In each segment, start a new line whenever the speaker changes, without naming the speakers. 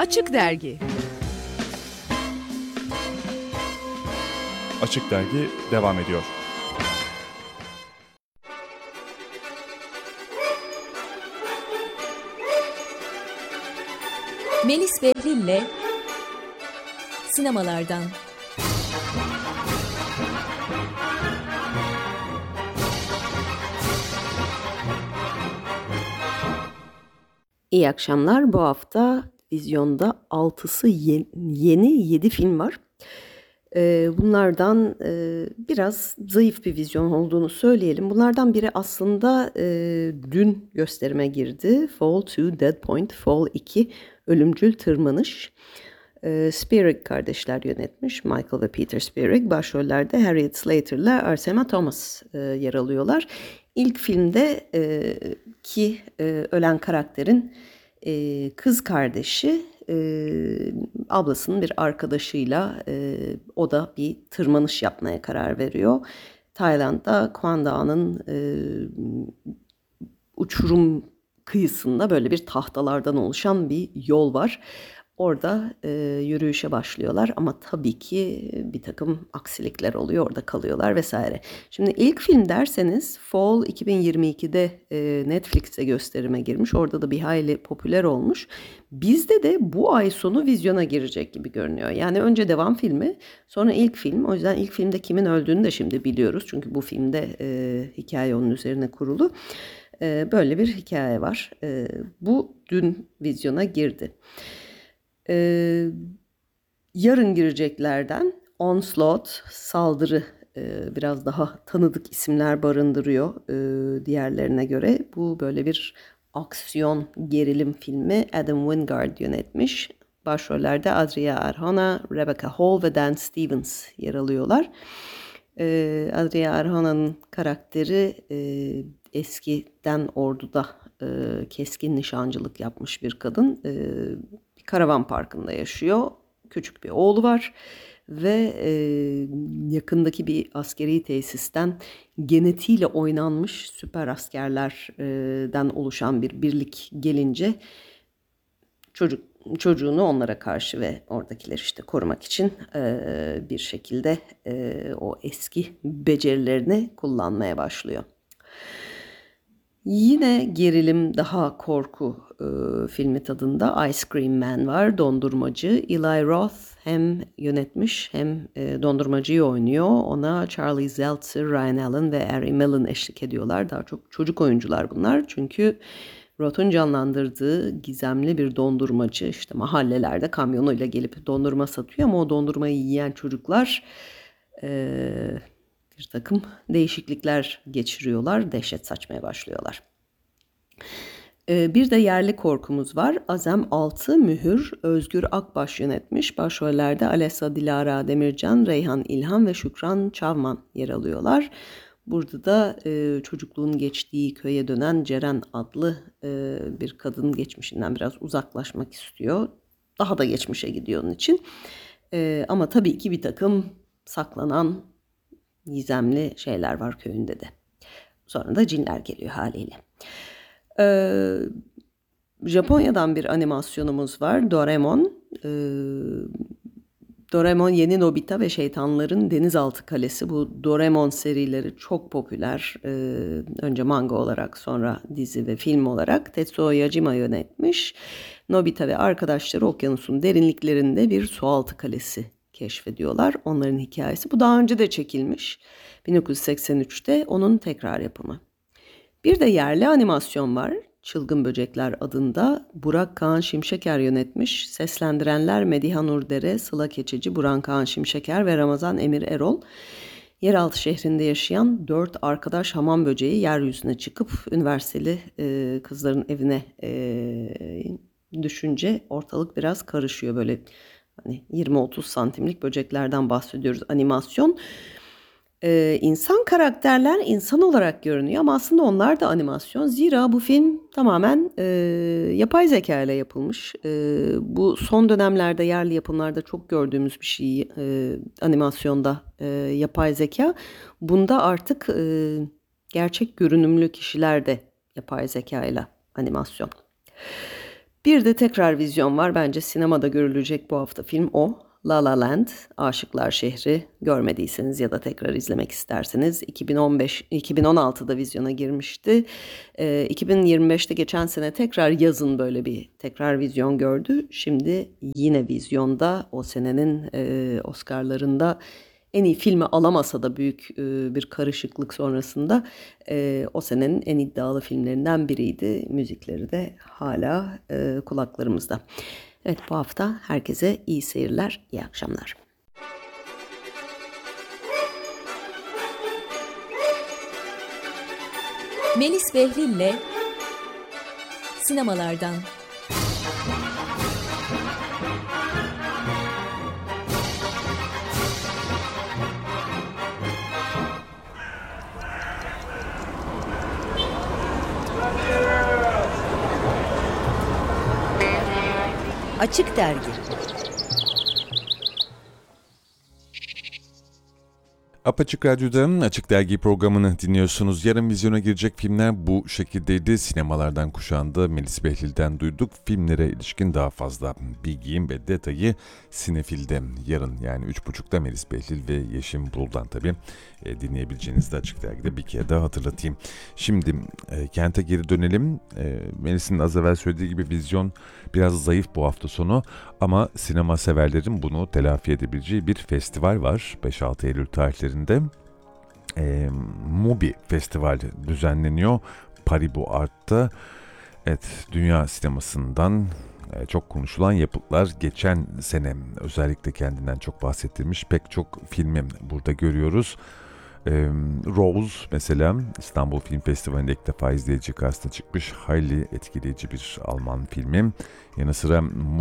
Açık Dergi.
Açık Dergi devam ediyor.
Melis Behlil'le sinemalardan.
İyi akşamlar. Bu hafta vizyonda 6'sı yeni 7 film var. Bunlardan biraz zayıf bir vizyon olduğunu söyleyelim. Bunlardan biri aslında dün gösterime girdi. Fall 2, Dead Point, Fall 2, Ölümcül Tırmanış. Spierig kardeşler yönetmiş. Michael ve Peter Spierig. Başrollerde Harriet Slater ile Arsema Thomas yer alıyorlar. İlk filmde ölen karakterin kız kardeşi ablasının bir arkadaşıyla o da bir tırmanış yapmaya karar veriyor. Tayland'da Kwan Dağı'nın uçurum kıyısında böyle bir tahtalardan oluşan bir yol var. Orada yürüyüşe başlıyorlar ama tabii ki bir takım aksilikler oluyor, orada kalıyorlar vesaire. Şimdi ilk film derseniz Fall 2022'de Netflix'e gösterime girmiş. Orada da bir hayli popüler olmuş. Bizde de bu ay sonu vizyona girecek gibi görünüyor. Yani önce devam filmi, sonra ilk film. O yüzden ilk filmde kimin öldüğünü de şimdi biliyoruz. Çünkü bu filmde hikaye onun üzerine kurulu. Böyle bir hikaye var. Bu dün vizyona girdi. Yarın gireceklerden Onslaught, Saldırı biraz daha tanıdık isimler barındırıyor diğerlerine göre. Bu böyle bir aksiyon gerilim filmi. Adam Wingard yönetmiş. Başrollerde Adria Arjona, Rebecca Hall ve Dan Stevens yer alıyorlar. Adria Arjona'nın karakteri eskiden orduda keskin nişancılık yapmış bir kadın. Bir karavan parkında yaşıyor. Küçük bir oğlu var ve yakındaki bir askeri tesisten genetiğiyle oynanmış süper askerlerden oluşan bir birlik gelince çocuğunu onlara karşı ve oradakileri işte korumak için bir şekilde o eski becerilerini kullanmaya başlıyor. Yine gerilim, daha korku filmi tadında Ice Cream Man var, dondurmacı. Eli Roth hem yönetmiş hem dondurmacıyı oynuyor. Ona Charlie Zeltzer, Ryan Allen ve Ari Mellon eşlik ediyorlar. Daha çok çocuk oyuncular bunlar. Çünkü Roth'un canlandırdığı gizemli bir dondurmacı işte mahallelerde kamyonuyla gelip dondurma satıyor. Ama o dondurmayı yiyen çocuklar bir takım değişiklikler geçiriyorlar, dehşet saçmaya başlıyorlar. Bir de yerli korkumuz var. Azem 6, Mühür, Özgür Akbaş yönetmiş. Başrollerde Alessa Dilara Demircan, Reyhan İlhan ve Şükran Çavman yer alıyorlar. Burada da çocukluğun geçtiği köye dönen Ceren adlı bir kadın geçmişinden biraz uzaklaşmak istiyor. Daha da geçmişe gidiyor onun için. Ama tabii ki bir takım saklanan gizemli şeyler var köyünde de. Sonra da cinler geliyor haliyle. Japonya'dan bir animasyonumuz var. Doraemon. Doraemon Yeni Nobita ve Şeytanların Denizaltı Kalesi. Bu Doraemon serileri çok popüler. Önce manga olarak, sonra dizi ve film olarak. Tetsuo Yajima yönetmiş. Nobita ve arkadaşları okyanusun derinliklerinde bir sualtı kalesi keşfediyorlar. Onların hikayesi. Bu daha önce de çekilmiş. 1983'te onun tekrar yapımı. Bir de yerli animasyon var. Çılgın Böcekler adında. Burak Kağan Şimşeker yönetmiş. Seslendirenler Mediha Nurdere, Sıla Keçeci, Buran Kağan Şimşeker ve Ramazan Emir Erol. Yeraltı şehrinde yaşayan 4 arkadaş hamam böceği yeryüzüne çıkıp üniversiteli kızların evine düşünce ortalık biraz karışıyor. Böyle hani 20-30 santimlik böceklerden bahsediyoruz, animasyon. İnsan karakterler insan olarak görünüyor ama aslında onlar da animasyon. Zira bu film tamamen yapay zeka ile yapılmış. Bu son dönemlerde yerli yapımlarda çok gördüğümüz bir şey, animasyonda yapay zeka. Bunda artık gerçek görünümlü kişiler de yapay zeka ile animasyon. Bir de tekrar vizyon var. Bence sinemada görülecek bu hafta film o. La La Land, Aşıklar Şehri. Görmediyseniz ya da tekrar izlemek isterseniz 2016'da vizyona girmişti. 2025'te geçen sene tekrar yazın böyle bir tekrar vizyon gördü. Şimdi yine vizyonda o senenin Oscar'larında en iyi filmi alamasa da büyük bir karışıklık sonrasında o senenin en iddialı filmlerinden biriydi. Müzikleri de hala kulaklarımızda. Evet, bu hafta herkese iyi seyirler, iyi akşamlar.
Melis Behlil'le sinemalardan.
Açık Dergi.
Apaçık Radyo'da Açık Dergi programını dinliyorsunuz. Yarın vizyona girecek filmler bu şekildeydi. Sinemalardan kuşağında Melis Behlil'den duyduk. Filmlere ilişkin daha fazla bilgiyim ve detayı Sinefil'de. Yarın yani 3.30'da Melis Behlil ve Yeşim Buldan tabii dinleyebileceğinizi de Açık Dergi'de bir kere daha hatırlatayım. Şimdi kente geri dönelim. Melis'in az evvel söylediği gibi vizyon biraz zayıf bu hafta sonu ama sinema severlerin bunu telafi edebileceği bir festival var 5-6 Eylül tarihlerinde. Mubi Festival düzenleniyor Paribu Art'ta. Evet, dünya sinemasından çok konuşulan yapıtlar, geçen sene özellikle kendinden çok bahsettirmiş pek çok filmi burada görüyoruz. Rose mesela İstanbul Film Festivali'nde ilk defa izleyici karşısına çıkmış hayli etkileyici bir Alman filmi. Yanı sıra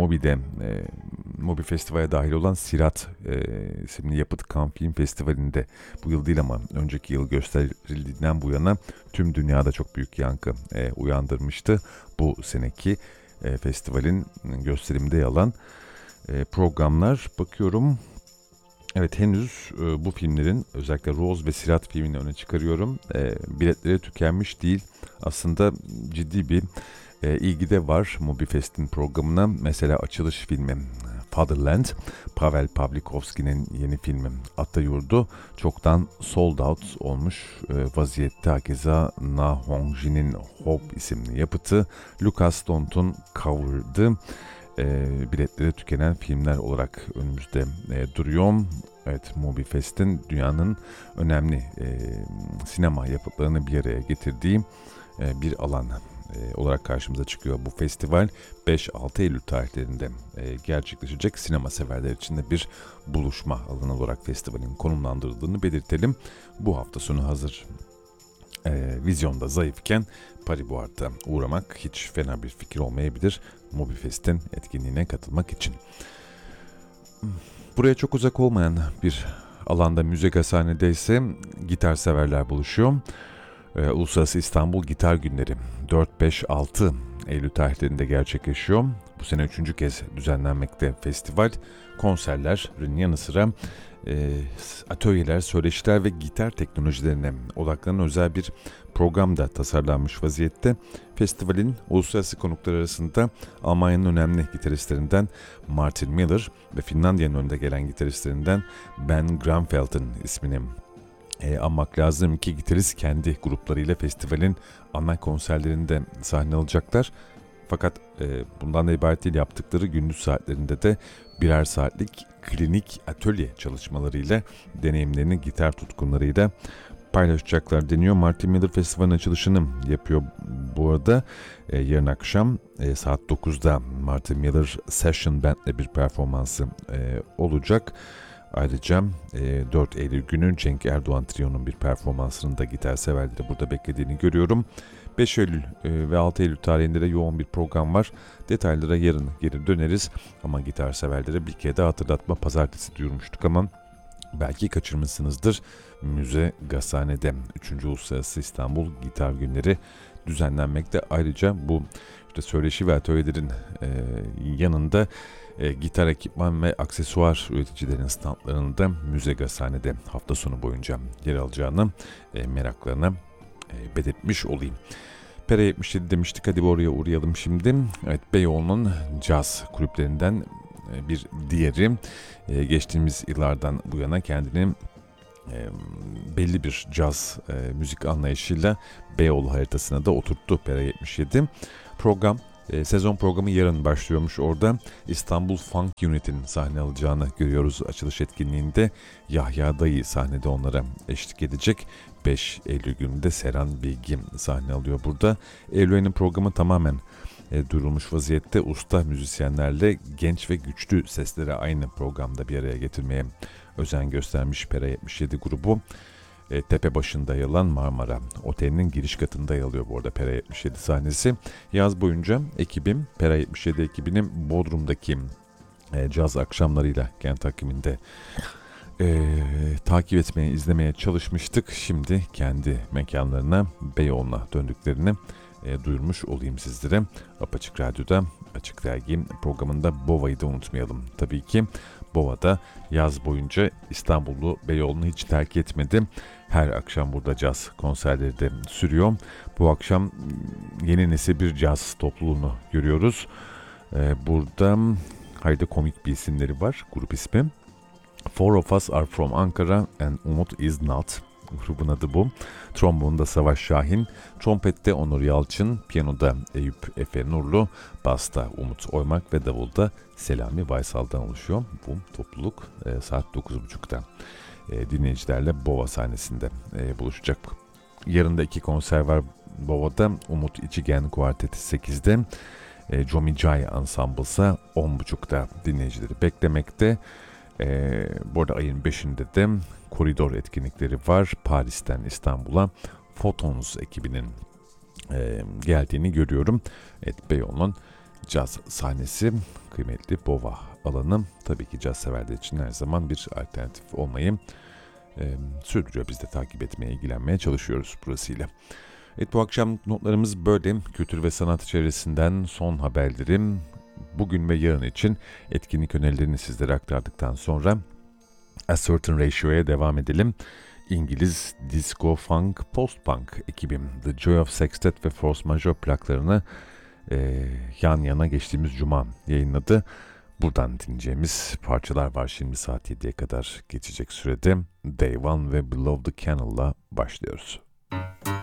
Mubi Festival'e dahil olan Sirat isimli yapıt Cannes Film Festivali'nde bu yıl değil ama önceki yıl gösterildiğinden bu yana tüm dünyada çok büyük yankı uyandırmıştı. Bu seneki festivalin gösterimde yer alan programlar bakıyorum. Evet, henüz bu filmlerin özellikle Rose ve Sirat filmini öne çıkarıyorum. Biletleri tükenmiş değil. Aslında ciddi bir ilgi de var MubiFest'in programına. Mesela açılış filmi Fatherland, Pavel Pawlikowski'nin yeni filmi Atayurdu çoktan sold out olmuş vaziyette. Hakeza Na Hong-jin'in Hope isimli yapıtı Lucas Dont'un Cover'dı. Biletleri tükenen filmler olarak önümüzde duruyor. Evet, MubiFest'in dünyanın önemli sinema yapıtlarını bir araya getirdiği bir alan olarak karşımıza çıkıyor. Bu festival 5-6 Eylül tarihlerinde gerçekleşecek. Sinema severler için de bir buluşma alanı olarak festivalin konumlandırıldığını belirtelim. Bu hafta sonu hazır vizyonda zayıfken Paribu Art'a uğramak hiç fena bir fikir olmayabilir MubiFest'in etkinliğine katılmak için. Buraya çok uzak olmayan bir alanda Müze Gazhane'de ise gitar severler buluşuyor. Uluslararası İstanbul Gitar Günleri 4-5-6 Eylül tarihlerinde gerçekleşiyor. Bu sene 3. kez düzenlenmekte festival. Konserlerin yanı sıra atölyeler, söyleşiler ve gitar teknolojilerine odaklanan özel bir program da tasarlanmış vaziyette. Festivalin uluslararası konuklar arasında Almanya'nın önemli gitaristlerinden Martin Miller ve Finlandiya'nın önde gelen gitaristlerinden Ben Granfeld'in ismini anmak lazım ki gitarist kendi gruplarıyla festivalin ana konserlerinde sahne alacaklar. Fakat bundan da ibaret değil, yaptıkları gündüz saatlerinde de birer saatlik klinik atölye çalışmalarıyla deneyimlerini gitar tutkunlarıyla paylaşacaklar deniyor. Martin Miller Festival'in açılışını yapıyor bu arada. Yarın akşam saat 9'da Martin Miller Session Band'le bir performansı olacak. Ayrıca 4 Eylül günü Cenk Erdoğan Trio'nun bir performansının da gitar severleri burada beklediğini görüyorum. 5 Eylül ve 6 Eylül tarihinde de yoğun bir program var. Detaylara yarın geri döneriz. Ama gitar severlere bir kere daha hatırlatma. Pazartesi duyurmuştuk ama belki kaçırmışsınızdır. Müze Gazhane'de 3. Uluslararası İstanbul Gitar Günleri düzenlenmekte. Ayrıca bu işte söyleşi ve atölyelerin yanında gitar ekipman ve aksesuar üreticilerin standlarında Müze Gazhane'de hafta sonu boyunca yer alacağını meraklarına belirtmiş olayım. Pera 77 demiştik, hadi oraya uğrayalım şimdi. Evet, Beyoğlu'nun caz kulüplerinden bir diğeri. Geçtiğimiz yıllardan bu yana kendini belli bir caz müzik anlayışıyla Beyoğlu haritasına da oturttu Pera 77. Sezon programı yarın başlıyormuş orada. İstanbul Funk Unit'in sahne alacağını görüyoruz açılış etkinliğinde. Yahya Dayı sahnede onlara eşlik edecek. 5 Eylül gününde Seren Bilgin sahne alıyor burada. Eylül ayının programı tamamen duyurulmuş vaziyette. Usta müzisyenlerle genç ve güçlü sesleri aynı programda bir araya getirmeye özen göstermiş Pera 77 grubu. Tepe başında yer alan Marmara Oteli'nin giriş katında yer alıyor bu arada Pera 77 sahnesi. Yaz boyunca Pera 77 ekibinin Bodrum'daki caz akşamlarıyla kent takviminde takip etmeye, izlemeye çalışmıştık. Şimdi kendi mekanlarına, Beyoğlu'na döndüklerini duyurmuş olayım sizlere. Apaçık Radyo'da Açık Dergi programında Bova'yı da unutmayalım. Tabii ki Bova'da yaz boyunca İstanbul'u, Beyoğlu'nu hiç terk etmedi. Her akşam burada caz konserleri de sürüyor. Bu akşam yeni nesil bir caz topluluğunu görüyoruz. Burada haydi komik bir isimleri var, grup ismi. Four of Us Are From Ankara and Umut Is Not. Grubun adı bu. Trombonda Savaş Şahin, trompette Onur Yalçın, piyanoda Eyüp Efe Nurlu, basta Umut Oymak ve davulda Selami Baysal'dan oluşuyor. Bu topluluk saat 9.30'da dinleyicilerle Bova sahnesinde buluşacak. Yarın da 2 konser var Bova'da. Umut İçigen Kuarteti 8'de, Jomi Jai Ensemble'sa 10.30'da dinleyicileri beklemekte. Bu arada ayın 5'inde de koridor etkinlikleri var. Paris'ten İstanbul'a Photons ekibinin geldiğini görüyorum. Evet, Beyoğlu'nun caz sahnesi, kıymetli Bova alanı tabii ki caz severler için her zaman bir alternatif olmayı sürdürüyor. Biz de takip etmeye, ilgilenmeye çalışıyoruz burasıyla. Evet, bu akşam notlarımız böyle. Kültür ve sanat çevresinden son haberlerim. Bugün ve yarın için etkinlik önerilerini sizlere aktardıktan sonra A Certain Ratio'ya devam edelim. İngiliz disco, funk, post-punk ekibim The Joy of Sextet ve Force Majeure plaklarını yan yana geçtiğimiz cuma yayınladı. Buradan dinleyeceğimiz parçalar var şimdi saat 7'ye kadar geçecek sürede. Day One ve Below the Candle'la başlıyoruz.